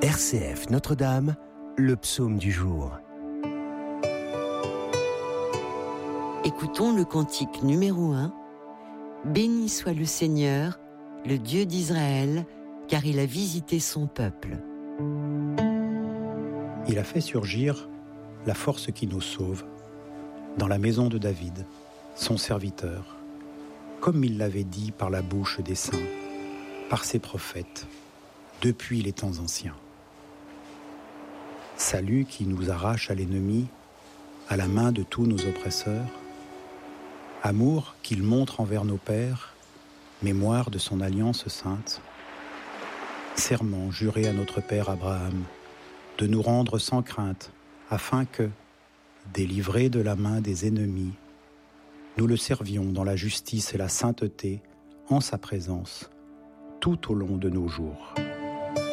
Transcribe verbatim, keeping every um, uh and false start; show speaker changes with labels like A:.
A: R C F Notre-Dame, le psaume du jour.
B: Écoutons le cantique numéro un. Béni soit le Seigneur, le Dieu d'Israël, car il a visité son peuple.
C: Il a fait surgir la force qui nous sauve dans la maison de David, son serviteur, comme il l'avait dit par la bouche des saints, par ses prophètes, depuis les temps anciens. Salut qui nous arrache à l'ennemi, à la main de tous nos oppresseurs, amour qu'il montre envers nos pères, mémoire de son alliance sainte, serment juré à notre père Abraham, de nous rendre sans crainte, afin que, délivrés de la main des ennemis, nous le servions dans la justice et la sainteté, en sa présence, tout au long de nos jours.